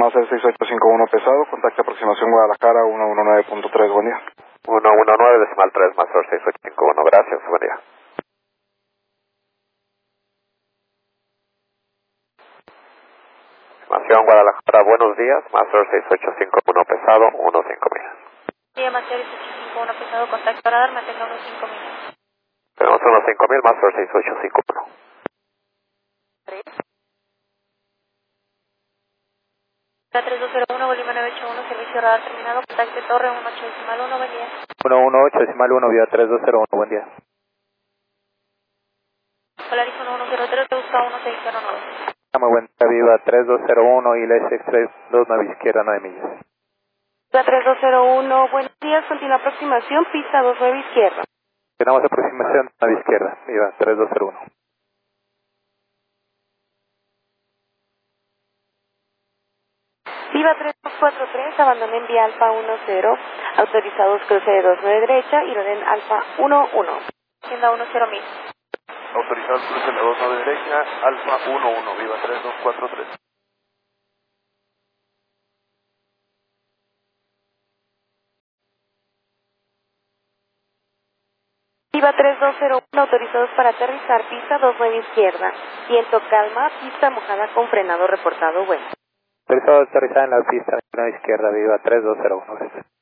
Master 6851 pesado, contacto aproximación Guadalajara 119.3, buen día. 119.3, Master 6851, gracias, buen día. Aproximación Guadalajara, buenos días, Master 6851 pesado, 15.000. Sí, Master 6851 pesado, contacto para dar, mantenga unos 5.000. Tenemos unos 5.000, Master 6851. 3. 3201, Bolívar 981, servicio radar terminado, contacto torre 18.1, buen día. 118.1, vía 3201, buen día. Polaris 1103, te busca 1609. Muy buen día, viva 3201 y LS Express 29 izquierda, 9 millas. Viva 3201, buenos días, continúa aproximación, pista 29 izquierda. Tenemos aproximación 9 izquierda, viva 3201. Viva 3243, abandonen vía Alfa 10, autorizados cruce de 29 derecha y Loren Alfa 11. Hacienda 10.000. Autorizado cruce de 29 derecha, Alfa 11, viva 3243. Viva 3201, autorizados para aterrizar, pista 29 izquierda. Viento calma, pista mojada con frenado reportado bueno. Autorizado a aterrizar en la pista 9 izquierda, viva 3201.